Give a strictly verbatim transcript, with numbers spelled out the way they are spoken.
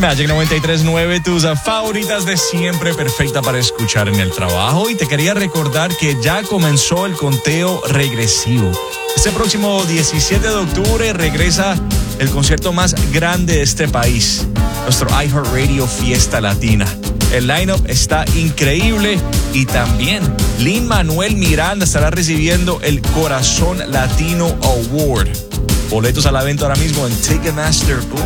Magic noventa y tres punto nueve, tus favoritas de siempre, perfecta para escuchar en el trabajo. Y te quería recordar que ya comenzó el conteo regresivo. Este próximo diecisiete de octubre regresa el concierto más grande de este país, nuestro iHeartRadio Fiesta Latina. El line-up está increíble y también Lin-Manuel Miranda estará recibiendo el Corazón Latino Award. Boletos a la venta ahora mismo en Ticketmaster.